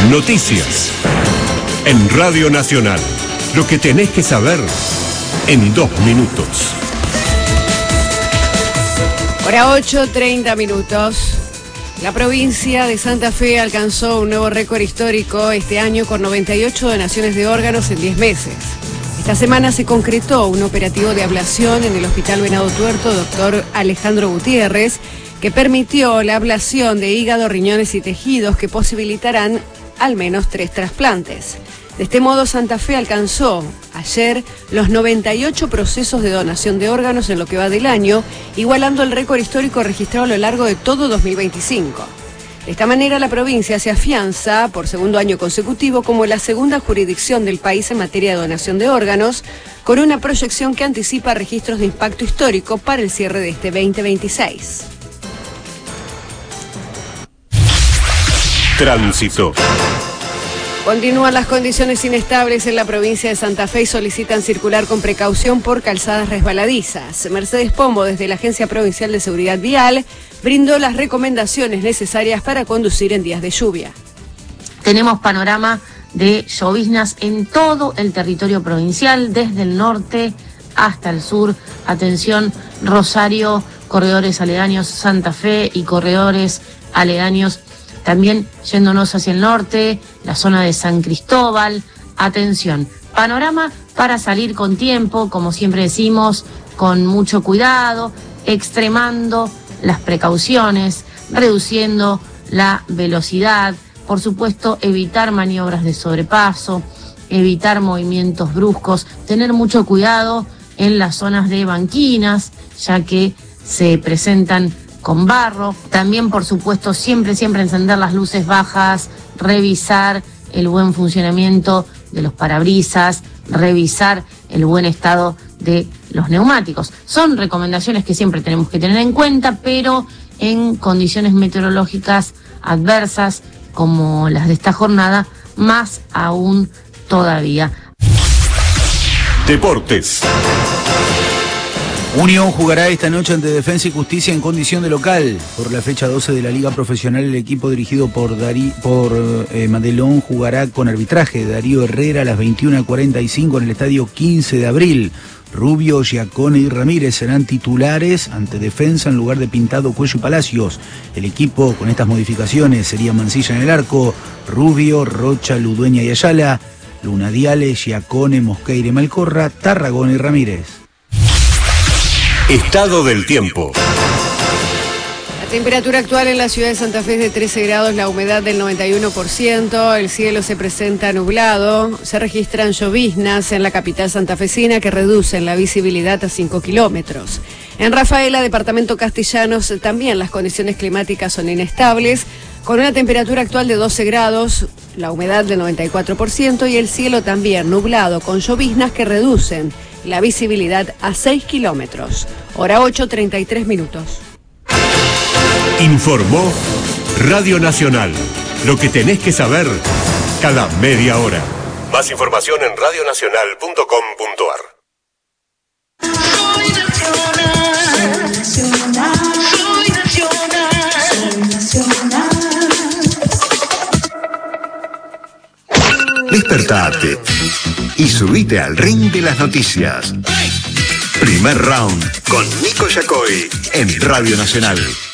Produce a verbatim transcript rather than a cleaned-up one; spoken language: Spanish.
Noticias. En Radio Nacional. Lo que tenés que saber en dos minutos. Hora ocho, treinta minutos. La provincia de Santa Fe alcanzó un nuevo récord histórico este año con noventa y ocho donaciones de órganos en diez meses. Esta semana se concretó un operativo de ablación en el Hospital Venado Tuerto, doctor Alejandro Gutiérrez, que permitió la ablación de hígado, riñones y tejidos que posibilitarán al menos tres trasplantes. De este modo, Santa Fe alcanzó ayer los noventa y ocho procesos de donación de órganos en lo que va del año, igualando el récord histórico registrado a lo largo de todo dos mil veinticinco. De esta manera, la provincia se afianza por segundo año consecutivo como la segunda jurisdicción del país en materia de donación de órganos, con una proyección que anticipa registros de impacto histórico para el cierre de este veinte veintiséis. Tránsito. Continúan las condiciones inestables en la provincia de Santa Fe y solicitan circular con precaución por calzadas resbaladizas. Mercedes Pombo, desde la Agencia Provincial de Seguridad Vial, brindó las recomendaciones necesarias para conducir en días de lluvia. Tenemos panorama de lloviznas en todo el territorio provincial, desde el norte hasta el sur. Atención, Rosario, corredores aledaños, Santa Fe y corredores aledaños. También yéndonos hacia el norte, la zona de San Cristóbal. Atención, panorama para salir con tiempo, como siempre decimos, con mucho cuidado, extremando las precauciones, reduciendo la velocidad, por supuesto evitar maniobras de sobrepaso, evitar movimientos bruscos, tener mucho cuidado en las zonas de banquinas, ya que se presentan con barro. También, por supuesto, siempre, siempre encender las luces bajas, revisar el buen funcionamiento de los parabrisas, revisar el buen estado de los neumáticos. Son recomendaciones que siempre tenemos que tener en cuenta, pero en condiciones meteorológicas adversas como las de esta jornada, más aún todavía. Deportes. Unión jugará esta noche ante Defensa y Justicia en condición de local. Por la fecha doce de la Liga Profesional, el equipo dirigido por, Dari, por eh, Madelón jugará con arbitraje. Darío Herrera a las veintiuna cuarenta y cinco en el estadio quince de abril. Rubio, Giacone y Ramírez serán titulares ante Defensa en lugar de Pintado, Cuello y Palacios. El equipo con estas modificaciones sería Mancilla en el arco, Rubio, Rocha, Ludueña y Ayala, Luna Diale, Giacone, Mosqueire, Malcorra, Tarragona y Ramírez. Estado del tiempo. La temperatura actual en la ciudad de Santa Fe es de trece grados, la humedad del noventa y uno por ciento, el cielo se presenta nublado, se registran lloviznas en la capital santafesina que reducen la visibilidad a cinco kilómetros. En Rafaela, departamento Castellanos, también las condiciones climáticas son inestables, con una temperatura actual de doce grados, la humedad del noventa y cuatro por ciento y el cielo también nublado con lloviznas que reducen la visibilidad a seis kilómetros. Hora ocho, treinta y tres minutos. Informó Radio Nacional. Lo que tenés que saber cada media hora. Más información en radio nacional punto com punto a r. Soy nacional. Soy nacional. Soy nacional. Soy nacional. Despertate y subite al ring de las noticias. Primer round con Nico Yacoy en Radio Nacional.